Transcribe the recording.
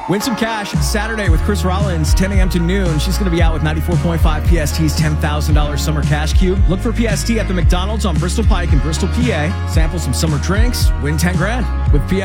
Win some cash Saturday with Chris Rollins, 10 a.m. to noon. She's going to be out with 94.5 PST's $10,000 summer cash cube. Look for PST at the McDonald's on Bristol Pike in Bristol, PA. Sample some summer drinks, win 10 grand with PST.